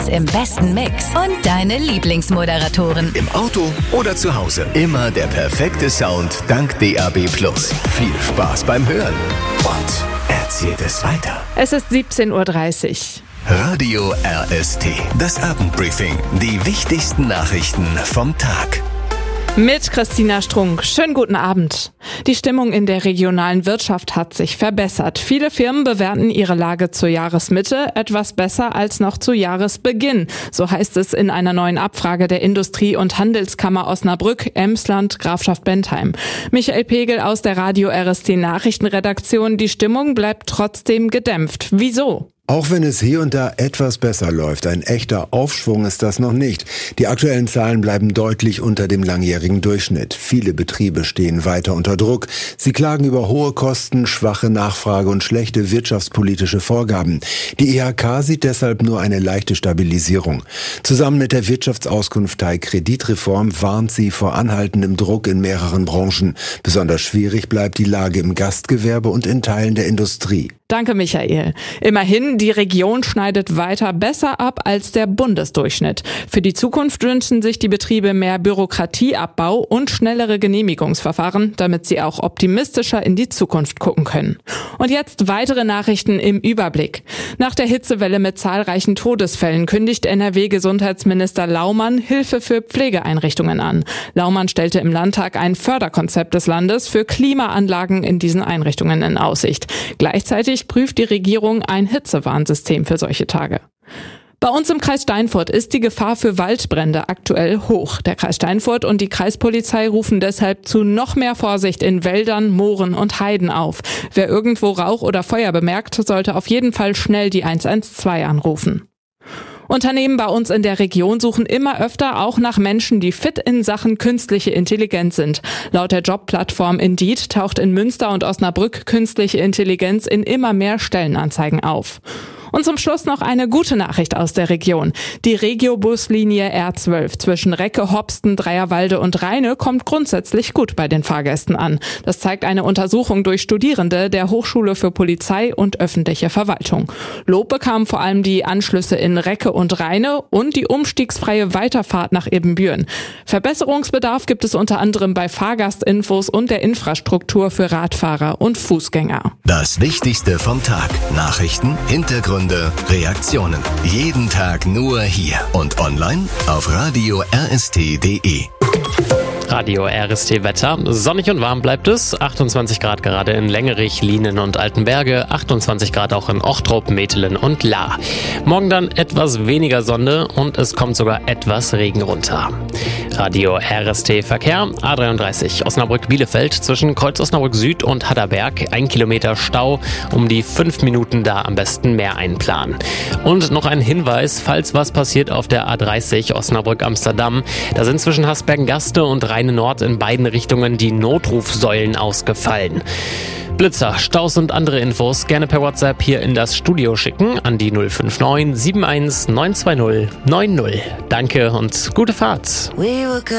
im besten Mix und deine Lieblingsmoderatoren. Im Auto oder zu Hause. Immer der perfekte Sound dank DAB+. Viel Spaß beim Hören. Und erzählt es weiter. Es ist 17:30 Uhr. Radio RST. Das Abendbriefing. Die wichtigsten Nachrichten vom Tag. Mit Christina Strunk. Schönen guten Abend. Die Stimmung in der regionalen Wirtschaft hat sich verbessert. Viele Firmen bewerten ihre Lage zur Jahresmitte etwas besser als noch zu Jahresbeginn. So heißt es in einer neuen Abfrage der Industrie- und Handelskammer Osnabrück, Emsland, Grafschaft Bentheim. Michael Pegel aus der Radio RST Nachrichtenredaktion. Die Stimmung bleibt trotzdem gedämpft. Wieso? Auch wenn es hier und da etwas besser läuft, ein echter Aufschwung ist das noch nicht. Die aktuellen Zahlen bleiben deutlich unter dem langjährigen Durchschnitt. Viele Betriebe stehen weiter unter Druck. Sie klagen über hohe Kosten, schwache Nachfrage und schlechte wirtschaftspolitische Vorgaben. Die IHK sieht deshalb nur eine leichte Stabilisierung. Zusammen mit der Wirtschaftsauskunftei Kreditreform warnt sie vor anhaltendem Druck in mehreren Branchen. Besonders schwierig bleibt die Lage im Gastgewerbe und in Teilen der Industrie. Danke, Michael. Immerhin, die Region schneidet weiter besser ab als der Bundesdurchschnitt. Für die Zukunft wünschen sich die Betriebe mehr Bürokratieabbau und schnellere Genehmigungsverfahren, damit sie auch optimistischer in die Zukunft gucken können. Und jetzt weitere Nachrichten im Überblick. Nach der Hitzewelle mit zahlreichen Todesfällen kündigt NRW-Gesundheitsminister Laumann Hilfe für Pflegeeinrichtungen an. Laumann stellte im Landtag ein Förderkonzept des Landes für Klimaanlagen in diesen Einrichtungen in Aussicht. Gleichzeitig prüft die Regierung ein Hitzewarnsystem für solche Tage. Bei uns im Kreis Steinfurt ist die Gefahr für Waldbrände aktuell hoch. Der Kreis Steinfurt und die Kreispolizei rufen deshalb zu noch mehr Vorsicht in Wäldern, Mooren und Heiden auf. Wer irgendwo Rauch oder Feuer bemerkt, sollte auf jeden Fall schnell die 112 anrufen. Unternehmen bei uns in der Region suchen immer öfter auch nach Menschen, die fit in Sachen künstliche Intelligenz sind. Laut der Jobplattform Indeed taucht in Münster und Osnabrück künstliche Intelligenz in immer mehr Stellenanzeigen auf. Und zum Schluss noch eine gute Nachricht aus der Region. Die Regio-Buslinie R12 zwischen Recke, Hopsten, Dreierwalde und Rheine kommt grundsätzlich gut bei den Fahrgästen an. Das zeigt eine Untersuchung durch Studierende der Hochschule für Polizei und öffentliche Verwaltung. Lob bekamen vor allem die Anschlüsse in Recke und Rheine und die umstiegsfreie Weiterfahrt nach Ibbenbüren. Verbesserungsbedarf gibt es unter anderem bei Fahrgastinfos und der Infrastruktur für Radfahrer und Fußgänger. Das Wichtigste vom Tag. Nachrichten, Hintergründe, Reaktionen. Jeden Tag nur hier und online auf radio rst.de. Radio RST Wetter. Sonnig und warm bleibt es. 28 Grad gerade in Längerich, Lienen und Altenberge. 28 Grad auch in Ochtrup, Metelen und Lahr. Morgen dann etwas weniger Sonne und es kommt sogar etwas Regen runter. Radio RST Verkehr. A33 Osnabrück-Bielefeld zwischen Kreuz Osnabrück Süd und Hatterberg. 1 Kilometer Stau. Um die 5 Minuten da am besten mehr einplanen. Und noch ein Hinweis, falls was passiert auf der A30 Osnabrück-Amsterdam. Da sind zwischen Hasbergen-Gaste und Rheine Nord in beiden Richtungen die Notrufsäulen ausgefallen. Blitzer, Staus und andere Infos gerne per WhatsApp hier in das Studio schicken an die 059 71 920 90. Danke und gute Fahrt.